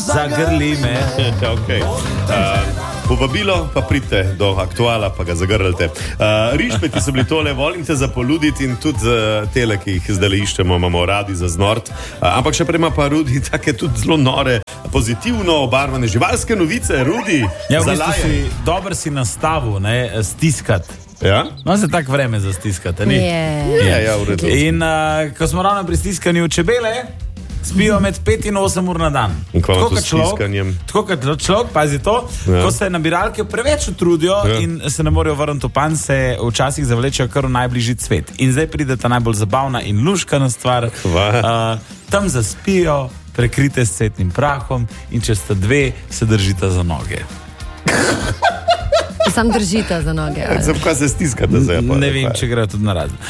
zagrli me. Okay. Povabilo, pa pridite do Aktuala, pa ga zagrljate. Rišpeti so bili tole, volim te zapoluditi in tudi tele, ki jih zdaj iščemo, imamo radi za znort. Ampak še prej ima pa Rudi take tudi zelo nore, pozitivno obarvane živalske novice. Rudi, ja, v bistvu dober si nastavil, ne, stiskati. Ja? No, se tako vreme za stiskati, ni? Ja, v redu. In ko smo ravno pri stiskanju, čebele spijo med 5 in 8 ur na dan. In ko imamo to stiskanjem? Tako kot človek, pazi to, ko se nabiralke preveč utrudijo in se ne morejo vrniti v pan, se včasih zavlečejo kar v najbližji cvet. In zdaj pride ta najbolj zabavna in luškana stvar. Tam zaspijo, prekrite s cvetnim prahom in če sta dve, se držita za noge. Sam držita za noge. Zakaj se stiskate zdaj? Ne vem, če grejo tudi na razen.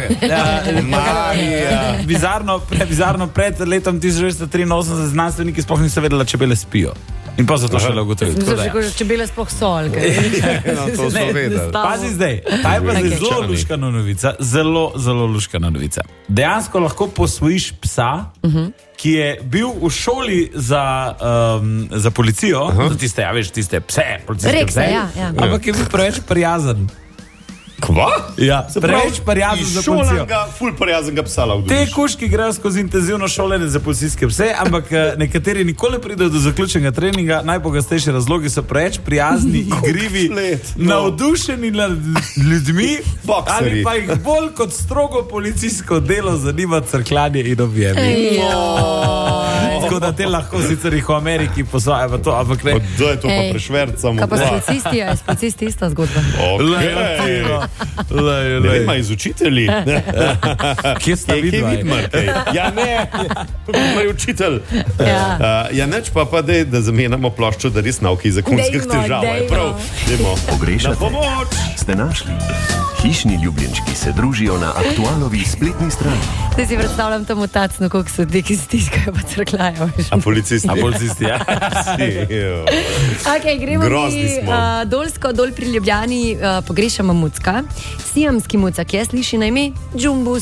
Bizarno, pred letom 1983 znanstveniki sploh niso vedeli, da čebele spijo. In pa zato šele ugotovili. Že čebele sploh sol. To smo vedeli. Pazi zdaj, ta je pa zelo luškana novica. Zelo luškana novica. Dejansko lahko posvojiš psa, ki je bil v šoli za policijo, za tiste, ja veš, tiste pse, policijske pse, ampak je bil preveč prijazen. Kva? Ja, preveč prijazen za policijo. Ful prijazenega psa lahko. Te kužki grejo skozi intenzivno šolanje za policijske pse, ampak nekateri nikoli pridejo do zaključenega treninga. Najpogostejši razlogi so preveč prijazni, igrivi, navdušeni nad ljudmi, ali pa jih bolj kot strogo policijsko delo zanima crkljanje in objemi. Tako da te lahko sicer jih v Ameriki posvajajo to, ampak ne. Da je to pa prešvercamo. Kaj pa s policisti, je s policisti ista zgodba. Ne vem, iz učitelji. Kje sta vidva? Ja, ne, moj učitelj. Ja, neč pa da zamenjamo ploščo, da res nauki zakonskih težav. Pogrešate? Ste našli? Hišni ljubljenčki se družijo na Aktualovi spletni strani. Zdaj si predstavljam tam mutacno, koliko so ti, ki stiskajo pa crklajo. A policisti, ja. Gremo mi dol pri Ljubljani, pogrešamo mucka. Siamski mucak je, sliši na ime Džumbus.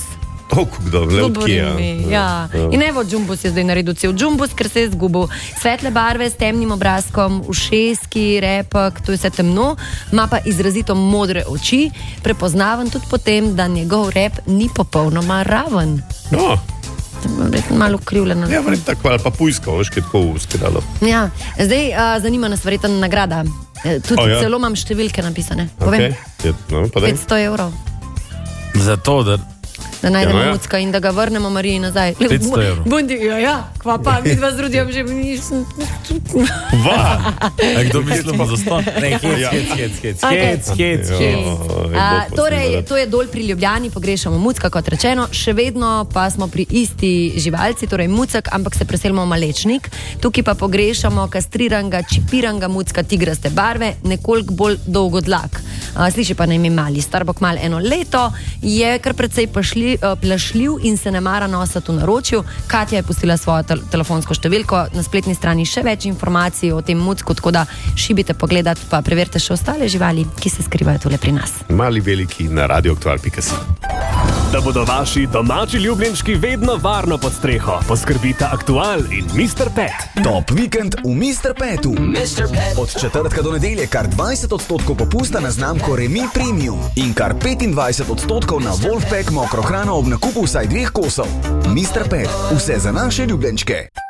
Ja. In evo, Džumbus je zdaj naredil cel Džumbus, ker se je zgubil. Svetle barve s temnim obrazkom, ušeski, repek, to je vse temno, ima pa izrazito modre oči, prepoznaven tudi potem, da njegov rep ni popolnoma raven. No. Malo krivljeno. Ja, vrem tako, ali pa pujsko, veš, kaj tako uskiralo. Ja, zdaj zanima nas verjetno nagrada. Tudi celo imam številke napisane. Povem, 500 evrov. Zato, da najdemo mucka in da ga vrnemo Mariji nazaj. 500 evrov. Bundi, kva pa, mi dva z Rudijem že nisem. Kdo mislimo za ston? Hec. Torej, to je dol pri Ljubljani, pogrešamo mucka, kot rečeno, še vedno pa smo pri isti živalci, torej mucek, ampak se preselimo v Malečnik. Tukaj pa pogrešamo kastriranga, čipiranga mucka tigraste barve, nekoliko bolj dolgodlak. Sliši pa na ime Mali, star bo kmalu 1 leto, je kar precej plašljiv in se ne mara nosati v naročju. Katja je pustila svojo telefonsko številko, na spletni strani še več informacij o tem mucku, tako da šibite pogledati, pa preverite še ostale živali, ki se skrivajo tule pri nas. Mali veliki na radioaktual.si. Da bodo vaši domači ljubljenčki vedno varno pod streho, poskrbita Aktual in Mr. Pet. Top vikend v Mr. Petu. Od četrtka do nedelje kar 20% popusta na znamko Remi Premium in kar 25% na Wolfpack mokro hrano ob nakupu vsaj 2 kosov. Mr. Pet, vse za naše ljubljenčke.